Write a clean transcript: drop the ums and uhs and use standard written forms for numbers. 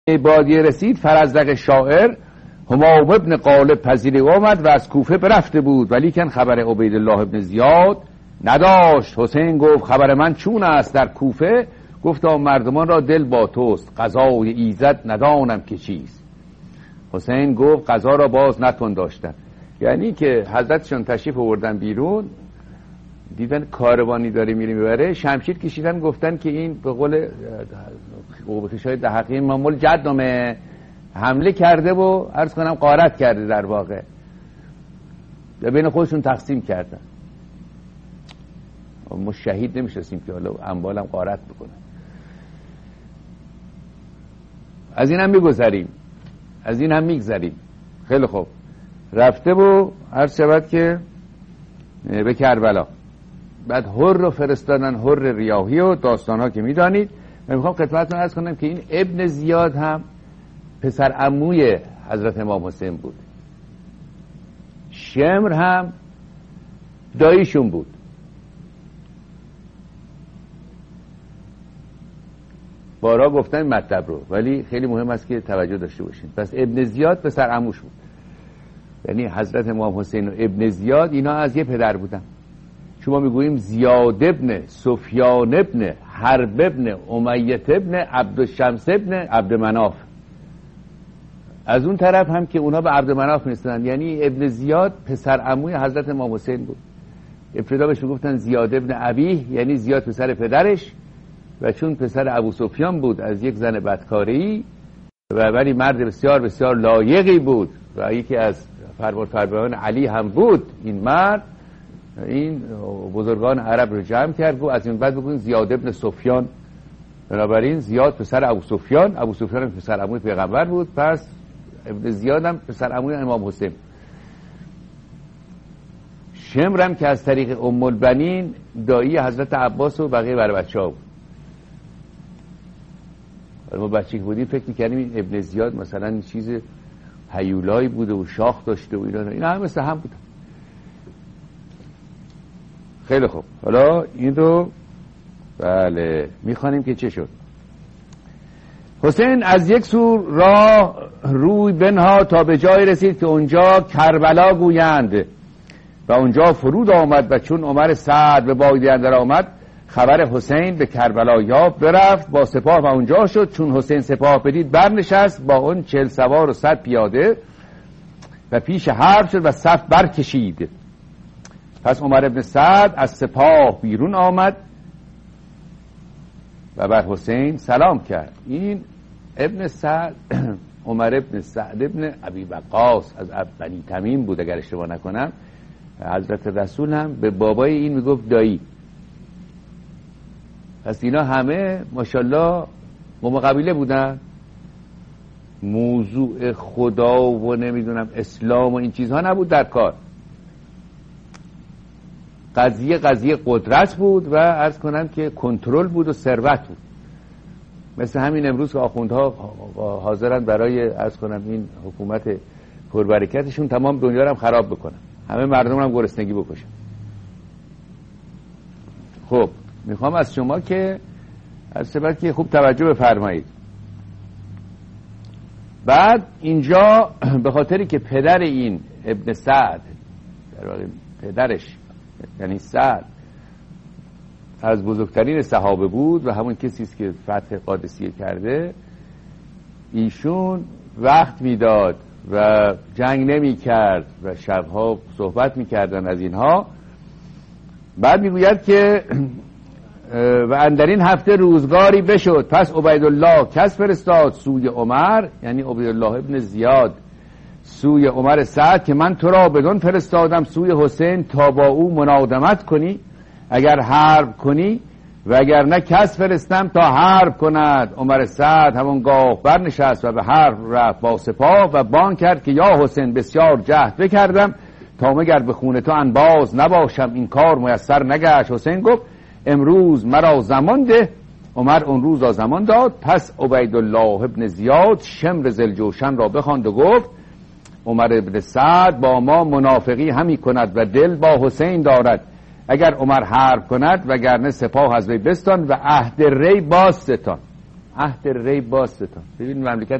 بادیه رسید فرزدق شاعر همام ابن غالب پذیره آمد و از کوفه برفته بود، ولیکن خبر عبیدالله ابن زیاد نداشت. حسین گفت خبر من چون است در کوفه؟ گفتا مردمان را دل با توست، قضای ایزد ندانم که چیست. حسین گفت قضا را باز نتون داشتن، یعنی که حضرتشون تشریف آوردن بیرون، دیدن کاروانی داره میره میبره، شمشیر کشیدن گفتن که این به قول قوبخشای دهقی مامول جدمه حمله کرده و عرض کنم غارت کرده، در واقع بین خودشون تقسیم کردن. ما شهید نمیشستیم که حالا انبالم غارت بکنن. از این هم میگذریم، از این هم میگذریم. خیلی خوب، رفته و عرض شود که به کربلا، بعد حر رو فرستادن، حر ریاحی و داستان ها که میدانید. من میخوام خدمتتون عرض کنم که این ابن زیاد هم پسر عموی حضرت امام حسین بود، شمر هم داییشون بود. بارها گفتن مطلب رو، ولی خیلی مهم است که توجه داشته باشین. پس ابن زیاد پسر عموش بود، یعنی حضرت امام حسین و ابن زیاد اینا از یه پدر بودن. شما میگوییم زیاد ابن سفیان ابن حرب ابن امیه ابن عبدالشمس ابن عبدمناف. از اون طرف هم که اونا به عبدمناف میرسن، یعنی ابن زیاد پسر عموی حضرت امام حسین بود. ابتدا بهش میگفتن زیاد ابن ابیه، یعنی زیاد پسر پدرش، و چون پسر ابو سفیان بود از یک زن بدکاری و ولی مرد بسیار بسیار لایقی بود و یکی از فرمانبران علی هم بود، این مرد این بزرگان عرب رو جمع کرد و از این بعد بگوین زیاد ابن سفیان. بنابراین زیاد پسر ابو سفیان، ابو سفیان هم پسر عموی پیغمبر بود، پس ابن زیاد هم پسر عموی امام حسین. شمر هم که از طریق ام البنین دایی حضرت عباس و بقیه بر بچه‌ها بود. ما بچه که بودیم فکر می‌کردیم این ابن زیاد مثلا این چیز هیولایی بوده و شاخ داشته و اینا هم مثل هم بودن. خیلی خوب، حالا این رو بله میخوانیم که چه شد. حسین از یک سو راه روی بنها تا به جای رسید که اونجا کربلا گویند و اونجا فرود آمد و چون عمر سعد به بادیه اندر آمد خبر حسین به کربلا یافت، برفت با سپاه و اونجا شد. چون حسین سپاه بدید برنشست با اون 40 سوار و 100 پیاده و پیش حرب شد و صف برکشید. پس عمر ابن سعد از سپاه بیرون آمد و بر حسین سلام کرد. این ابن سعد عمر ابن سعد ابن ابی وقاص از بنی تمیم بود اگر اشتباه نکنم. حضرت رسول هم به بابای این میگفت دایی. پس اینا همه ماشاءالله قوم قبیله بودن. موضوع خدا و نمیدونم اسلام و این چیزها نبود در کار. قضیه قدرت بود و عرض کنم که کنترل بود و ثروت بود. مثل همین امروز که آخوندها حاضرن برای عرض کنم این حکومت پربرکتشون تمام دنیا رو هم خراب بکنن، همه مردم رو هم گرسنگی بکشن. خب میخوام از شما که از سبب که خوب توجه بفرمایید. بعد اینجا به خاطری که پدر این ابن سعد در واقع پدرش یعنی سعد از بزرگترین صحابه بود و همون کسی است که فتح قادسیه کرده، ایشون وقت میداد و جنگ نمی کرد و شبها صحبت میکردن از اینها. بعد میگوید که و اندرین هفته روزگاری بشد، پس عبیدالله کس فرستاد سوی عمر، یعنی عبیدالله ابن زیاد سوی عمر سعد که من تو را بدون فرستادم سوی حسین تا با او منادمت کنی، اگر حرب کنی و اگر نه کس فرستم تا حرب کند. عمر سعد همانگاه برنشست و به حرب رفت با سپاه و بان کرد که یا حسین بسیار جهد بکردم تا مگر به خون تو انباز نباشم، این کار میسر نگشت. حسین گفت امروز مرا زمان ده. عمر اون روز را زمان داد. پس عبیدالله ابن زیاد شمر ذوالجوشن را بخواند و گفت عمر ابن سعد با ما منافقی همی کند و دل با حسین دارد. اگر عمر حرب کند وگرنه سپاه از وی بستان و عهد ری باز ستان. عهد ری باز ستان. ببین مملکت